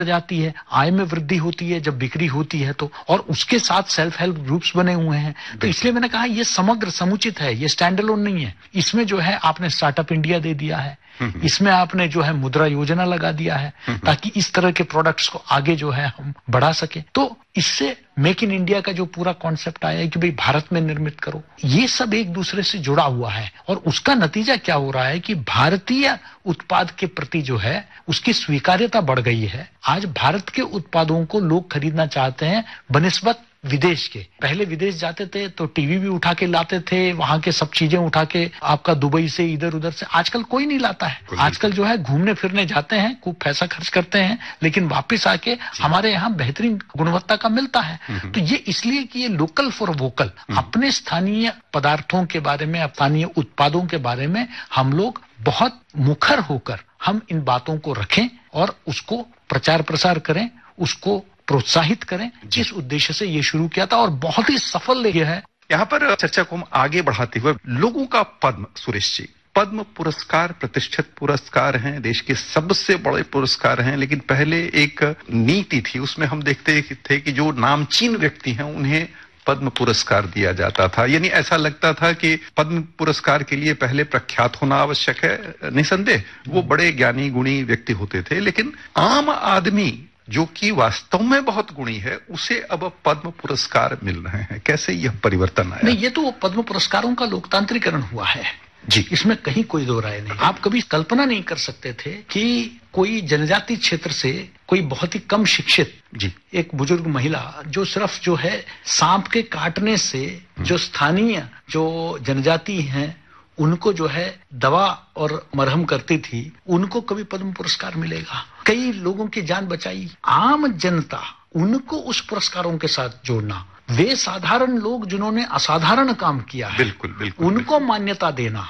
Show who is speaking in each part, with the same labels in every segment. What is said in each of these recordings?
Speaker 1: जाती है, आय में वृद्धि होती है जब बिक्री होती है तो, और उसके साथ सेल्फ हेल्प ग्रुप्स बने हुए हैं। तो इसलिए मैंने कहा ये समग्र समुचित है, ये स्टैंड अलोन नहीं है। इसमें जो है आपने स्टार्टअप इंडिया दे दिया है, इसमें आपने जो है मुद्रा योजना लगा दिया है ताकि इस तरह के प्रोडक्ट्स को आगे जो है हम बढ़ा सके। तो इससे मेक इन इंडिया का जो पूरा कॉन्सेप्ट आया है कि भाई भारत में निर्मित करो, ये सब एक दूसरे से जुड़ा हुआ है और उसका नतीजा क्या हो रहा है कि भारतीय उत्पाद के प्रति जो है उसकी स्वीकार्यता बढ़ गई है। आज भारत के उत्पादों को लोग खरीदना चाहते हैं बनिस्बत विदेश के। पहले विदेश जाते थे तो टीवी भी उठा के लाते थे, वहां के सब चीजें उठा के आपका दुबई से इधर उधर से। आजकल कोई नहीं लाता है, आजकल जो है घूमने फिरने जाते हैं, खूब पैसा खर्च करते हैं, लेकिन वापस आके हमारे यहाँ बेहतरीन गुणवत्ता का मिलता है। तो ये इसलिए कि ये लोकल फॉर वोकल, अपने स्थानीय पदार्थों के बारे में, स्थानीय उत्पादों के बारे में हम लोग बहुत मुखर होकर हम इन बातों को रखें और उसको प्रचार प्रसार करें, उसको प्रोत्साहित करें। जिस उद्देश्य से ये शुरू किया था और बहुत ही सफल ये है।
Speaker 2: यहाँ पर चर्चा को हम आगे बढ़ाते हुए लोगों का पद्म, सुरेश जी, पद्म पुरस्कार प्रतिष्ठित पुरस्कार हैं, देश के सबसे बड़े पुरस्कार हैं, लेकिन पहले एक नीति थी, उसमें हम देखते थे कि जो नामचीन व्यक्ति हैं उन्हें पद्म पुरस्कार दिया जाता था। यानी ऐसा लगता था कि पद्म पुरस्कार के लिए पहले प्रख्यात होना आवश्यक है। निसंदेह वो बड़े ज्ञानी गुणी व्यक्ति होते थे, लेकिन आम आदमी जो कि वास्तव में बहुत गुणी है उसे अब पद्म पुरस्कार मिल रहे हैं। कैसे यह परिवर्तन आया?
Speaker 1: नहीं, ये तो पद्म पुरस्कारों का लोकतांत्रिकरण हुआ है
Speaker 2: जी,
Speaker 1: इसमें कहीं कोई दो राय नहीं। आप कभी कल्पना नहीं कर सकते थे कि कोई जनजाति क्षेत्र से कोई बहुत ही कम शिक्षित
Speaker 2: जी
Speaker 1: एक बुजुर्ग महिला जो सिर्फ जो है सांप के काटने से जो स्थानीय जो जनजाति हैं उनको जो है दवा और मरहम करती थी, उनको कभी पद्म पुरस्कार मिलेगा। कई लोगों की जान बचाई। आम जनता, उनको उस पुरस्कारों के साथ जोड़ना, वे साधारण लोग जिन्होंने असाधारण काम किया है,
Speaker 2: बिल्कुल बिल्कुल
Speaker 1: उनको मान्यता देना,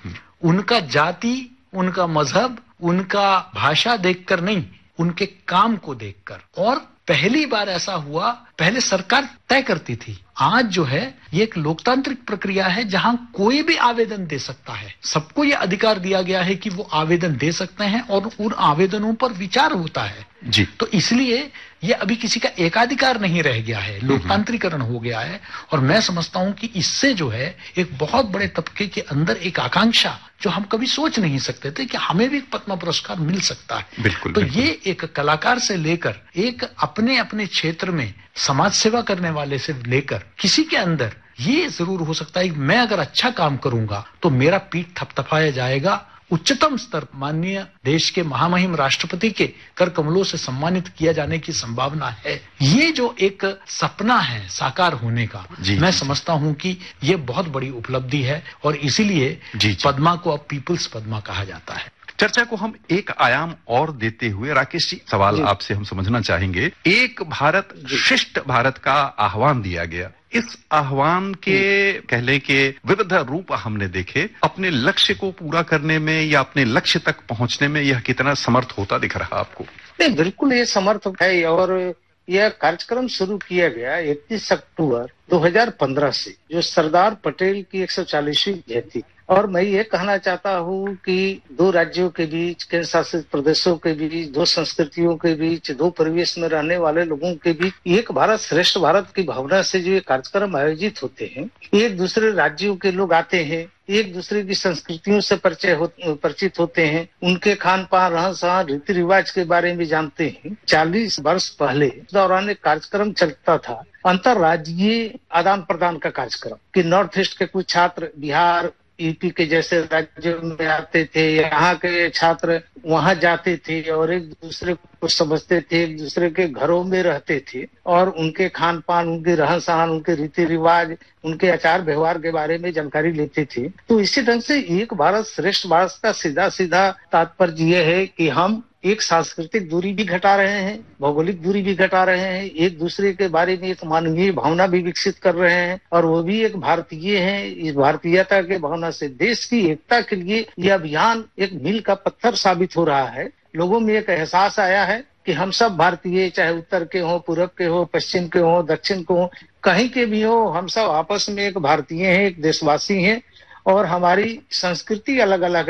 Speaker 1: उनका जाति, उनका मजहब, उनका भाषा देखकर नहीं, उनके काम को देखकर। और पहली बार ऐसा हुआ, पहले सरकार तय करती थी, आज जो है ये एक लोकतांत्रिक प्रक्रिया है जहां कोई भी आवेदन दे सकता है। सबको ये अधिकार दिया गया है कि वो आवेदन दे सकते हैं और उन आवेदनों पर विचार होता है
Speaker 2: जी।
Speaker 1: तो इसलिए ये अभी किसी का एकाधिकार नहीं रह गया है, लोकतांत्रिकरण हो गया है। और मैं समझता हूं कि इससे जो है एक बहुत बड़े तबके के अंदर एक आकांक्षा जो हम कभी सोच नहीं सकते थे कि हमें भी पद्म पुरस्कार मिल सकता है।
Speaker 2: बिल्कुल,
Speaker 1: तो
Speaker 2: बिल्कुल।
Speaker 1: ये एक कलाकार से लेकर एक अपने अपने क्षेत्र में समाज सेवा करने वाले से लेकर किसी के अंदर ये जरूर हो सकता है कि मैं अगर अच्छा काम करूंगा तो मेरा पीठ थपथपाया जाएगा। उच्चतम स्तर माननीय देश के महामहिम राष्ट्रपति के कर कमलों से सम्मानित किया जाने की संभावना है। ये जो एक सपना है साकार होने का, मैं समझता हूं कि ये बहुत बड़ी उपलब्धि है और इसीलिए पद्मा को अब पीपुल्स पद्मा कहा जाता है।
Speaker 2: चर्चा को हम एक आयाम और देते हुए राकेश जी, सवाल आपसे हम समझना चाहेंगे। एक भारत श्रेष्ठ भारत का आह्वान दिया गया, इस आह्वान के कह लें कि विविध रूप हमने देखे। अपने लक्ष्य को पूरा करने में या अपने लक्ष्य तक पहुंचने में यह कितना समर्थ होता दिख रहा आपको?
Speaker 3: नहीं, बिल्कुल ये समर्थ है। और यह कार्यक्रम शुरू किया गया 31 अक्टूबर 2015 से, जो सरदार पटेल की 140वीं जयंती। और मैं ये कहना चाहता हूँ कि दो राज्यों के बीच, केंद्र शासित प्रदेशों के बीच, दो संस्कृतियों के बीच, दो परिवेश में रहने वाले लोगों के बीच एक भारत श्रेष्ठ भारत की भावना से जो ये कार्यक्रम आयोजित होते हैं, एक दूसरे राज्यों के लोग आते हैं, एक दूसरे की संस्कृतियों से परिचित होते हैं, उनके खान पान, रहन सहन, रीति रिवाज के बारे में जानते हैं। 40 वर्ष पहले इस दौरान एक कार्यक्रम चलता था, अंतर्राज्यीय आदान प्रदान का कार्यक्रम, कि नॉर्थ ईस्ट के कुछ छात्र बिहार, यूपी के जैसे राज्यों में आते थे, यहाँ के छात्र वहां जाते थे और एक दूसरे को समझते थे, एक दूसरे के घरों में रहते थे और उनके खान पान, उनके रहन सहन, उनके रीति रिवाज, उनके आचार व्यवहार के बारे में जानकारी लेते थे। तो इसी ढंग से एक भारत श्रेष्ठ भारत का सीधा सीधा तात्पर्य यह है कि हम एक सांस्कृतिक दूरी भी घटा रहे हैं, भौगोलिक दूरी भी घटा रहे हैं, एक दूसरे के बारे में एक मानवीय भावना भी विकसित कर रहे हैं और वो भी एक भारतीय हैं। इस भारतीयता के भावना से देश की एकता के लिए यह अभियान एक मील का पत्थर साबित हो रहा है। लोगों में एक एहसास आया है कि हम सब भारतीय, चाहे उत्तर के हो, पूरब के हो, पश्चिम के हो, दक्षिण के हो, कहीं के भी हो, हम सब आपस में एक भारतीय हैं, एक देशवासी हैं। और हमारी संस्कृति अलग अलग है,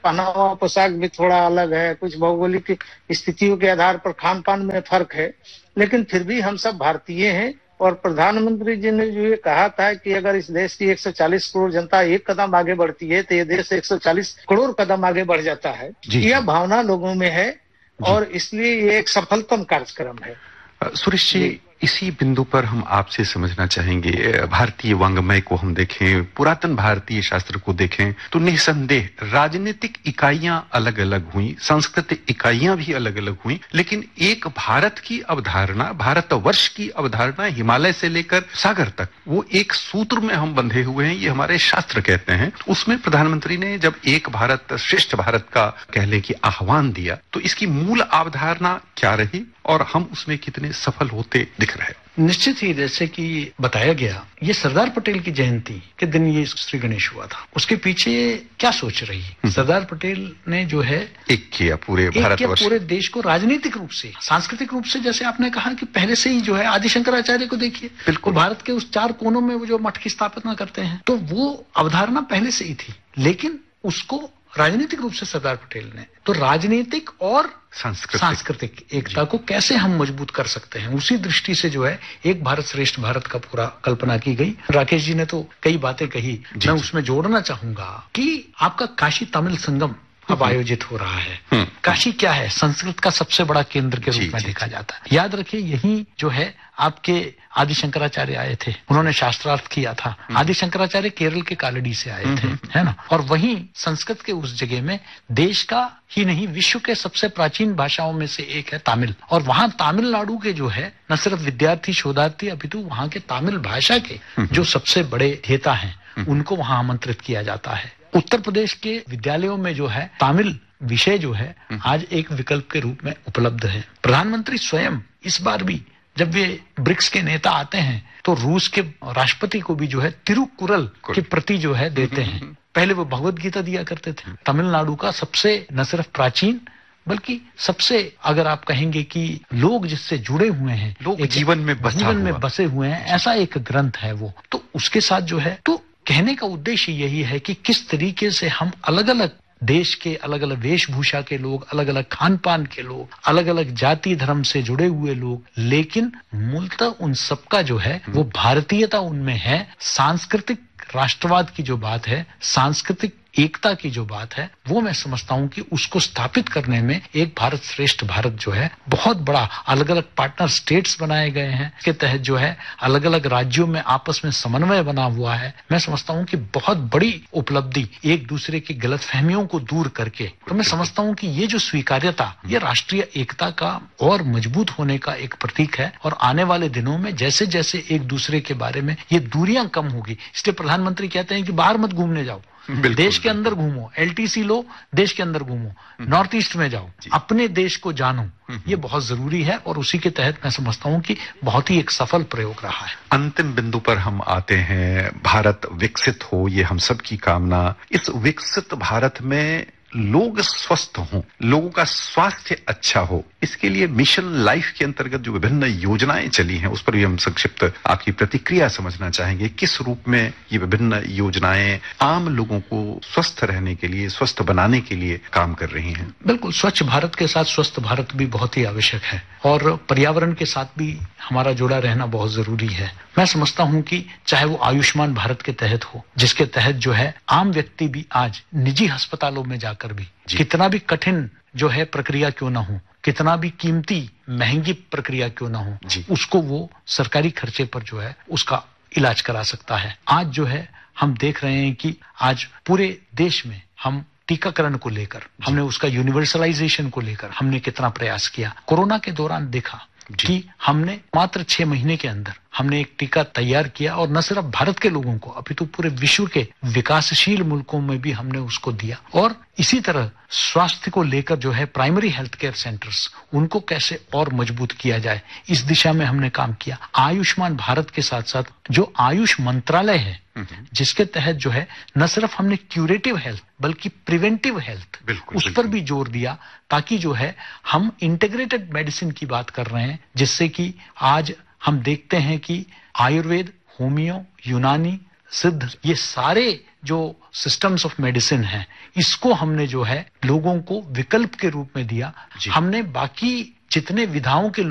Speaker 3: पहनावा पोशाक भी थोड़ा अलग है, कुछ भौगोलिक स्थितियों के आधार पर खान पान में फर्क है, लेकिन फिर भी हम सब भारतीय हैं। और प्रधानमंत्री जी ने जो ये कहा था कि अगर इस देश की 140 करोड़ जनता एक कदम आगे बढ़ती है तो ये देश 140 करोड़ कदम आगे बढ़ जाता है, यह भावना लोगों में है और इसलिए ये एक सफलतम कार्यक्रम है।
Speaker 2: सुरेश जी, इसी बिंदु पर हम आपसे समझना चाहेंगे, भारतीय वांग्मय को हम देखें, पुरातन भारतीय शास्त्र को देखें तो निसंदेह राजनीतिक इकाइयां अलग अलग हुई, सांस्कृतिक इकाइयां भी अलग अलग हुई, लेकिन एक भारत की अवधारणा, भारतवर्ष की अवधारणा हिमालय से लेकर सागर तक वो एक सूत्र में हम बंधे हुए हैं, ये हमारे शास्त्र कहते हैं। उसमें प्रधानमंत्री ने जब एक भारत श्रेष्ठ भारत का कह लें कि आह्वान दिया, तो इसकी मूल अवधारणा क्या रही और हम उसमें कितने सफल होते दिख रहे?
Speaker 1: निश्चित ही जैसे कि बताया गया, ये सरदार पटेल की जयंती के दिन ये श्री गणेश हुआ था। उसके पीछे क्या सोच रही सरदार पटेल ने जो है
Speaker 2: एक किया पूरे भारतवर्ष,
Speaker 1: पूरे देश को राजनीतिक रूप से, सांस्कृतिक रूप से, जैसे आपने कहा कि पहले से ही जो है आदि शंकराचार्य को देखिए, बिल्कुल भारत के उस 4 कोनों में वो जो मठ की स्थापना करते हैं, तो वो अवधारणा पहले से ही थी, लेकिन उसको राजनीतिक रूप से सरदार पटेल ने, तो राजनीतिक और सांस्कृतिक एकता को कैसे हम मजबूत कर सकते हैं, उसी दृष्टि से जो है एक भारत श्रेष्ठ भारत का पूरा कल्पना की गई। राकेश जी ने तो कई बातें कही, मैं उसमें जोड़ना चाहूंगा कि आपका काशी तमिल संगम अब आयोजित हो रहा है। काशी क्या है? संस्कृत का सबसे बड़ा केंद्र के रूप में देखा जाता है। याद रखिए, यही जो है आपके आदि शंकराचार्य आए थे, उन्होंने शास्त्रार्थ किया था। आदि शंकराचार्य केरल के कालड़ी से आए थे, है ना, और वहीं संस्कृत के उस जगह में देश का ही नहीं विश्व के सबसे प्राचीन भाषाओं में से एक है तमिल, और वहां तमिलनाडु के जो है न सिर्फ विद्यार्थी शोधार्थी अपितु वहां के तमिल भाषा के जो सबसे बड़े धेता हैं उनको वहां आमंत्रित किया जाता है। उत्तर प्रदेश के विद्यालयों में जो है तमिल विषय जो है आज एक विकल्प के रूप में उपलब्ध है। प्रधानमंत्री स्वयं इस बार भी जब वे ब्रिक्स के नेता आते हैं तो रूस के राष्ट्रपति को भी जो है तिरुकुरल के प्रति जो है देते हैं। पहले वो भगवत गीता दिया करते थे। तमिलनाडु का सबसे न सिर्फ प्राचीन बल्कि सबसे, अगर आप कहेंगे कि लोग जिससे जुड़े हुए हैं,
Speaker 2: लोग जीवन में
Speaker 1: बसे हुए हैं, ऐसा एक ग्रंथ है वो। तो उसके साथ जो है, तो कहने का उद्देश्य यही है कि किस तरीके से हम अलग अलग देश के अलग अलग वेशभूषा के लोग, अलग अलग खान पान के लोग, अलग अलग जाति धर्म से जुड़े हुए लोग, लेकिन मूलतः उन सबका जो है वो भारतीयता उनमें है। सांस्कृतिक राष्ट्रवाद की जो बात है, सांस्कृतिक एकता की जो बात है, वो मैं समझता हूं कि उसको स्थापित करने में एक भारत श्रेष्ठ भारत जो है बहुत बड़ा, अलग अलग पार्टनर स्टेट्स बनाए गए हैं, इसके तहत जो है अलग अलग राज्यों में आपस में समन्वय बना हुआ है। मैं समझता हूं कि बहुत बड़ी उपलब्धि, एक दूसरे की गलतफहमियों को दूर करके, तो मैं समझता हूं कि ये जो स्वीकार्यता, ये राष्ट्रीय एकता का और मजबूत होने का एक प्रतीक है। और आने वाले दिनों में जैसे जैसे एक दूसरे के बारे में ये दूरियां कम होगी, इसलिए प्रधानमंत्री कहते हैं कि बाहर मत घूमने जाओ, देश के अंदर घूमो, LTC लो, देश के अंदर घूमो, नॉर्थ ईस्ट में जाओ, अपने देश को जानो, ये बहुत जरूरी है। और उसी के तहत मैं समझता हूं कि बहुत ही एक सफल प्रयोग रहा है।
Speaker 2: अंतिम बिंदु पर हम आते हैं, भारत विकसित हो, ये हम सब की कामना। इस विकसित भारत में लोग स्वस्थ हों, लोगों का स्वास्थ्य अच्छा हो, इसके लिए मिशन लाइफ के अंतर्गत जो विभिन्न योजनाएं चली हैं उस पर भी हम संक्षिप्त आपकी प्रतिक्रिया समझना चाहेंगे। किस रूप में ये विभिन्न योजनाएं आम लोगों को स्वस्थ रहने के लिए, स्वस्थ बनाने के लिए काम कर रही हैं?
Speaker 1: बिल्कुल, स्वच्छ भारत के साथ स्वस्थ भारत भी बहुत ही आवश्यक है और पर्यावरण के साथ भी हमारा जुड़ा रहना बहुत जरूरी है। मैं समझता हूं कि चाहे वो आयुष्मान भारत के तहत हो, जिसके तहत जो है आम व्यक्ति भी आज निजी अस्पतालों में जाकर भी, कितना भी कठिन जो है प्रक्रिया क्यों ना हो, कितना भी कीमती महंगी प्रक्रिया क्यों ना हो, उसको वो सरकारी खर्चे पर जो है उसका इलाज करा सकता है। आज जो है हम देख रहे हैं कि आज पूरे देश में हम टीकाकरण को लेकर, हमने उसका यूनिवर्सलाइजेशन को लेकर हमने कितना प्रयास किया। कोरोना के दौरान देखा कि हमने मात्र 6 महीने के अंदर हमने एक टीका तैयार किया और न सिर्फ भारत के लोगों को अपितु पूरे विश्व के विकासशील मुल्कों में भी हमने उसको दिया। और इसी तरह स्वास्थ्य को लेकर जो है प्राइमरी हेल्थ केयर सेंटर्स, उनको कैसे और मजबूत किया जाए, इस दिशा में हमने काम किया। आयुष्मान भारत के साथ साथ जो आयुष मंत्रालय है, जिसके तहत जो है न सिर्फ हमने क्यूरेटिव हेल्थ बल्कि प्रिवेंटिव हेल्थ, उस पर भी जोर दिया, ताकि जो है हम इंटीग्रेटेड मेडिसिन की बात कर रहे हैं, जिससे कि आज हम देखते हैं कि आयुर्वेद, होमियो, यूनानी, सिद्ध, ये सारे जो सिस्टम्स ऑफ मेडिसिन हैं, इसको हमने जो है लोगों को विकल्प के रूप में दिया। हमने बाकी जितने विधाओं के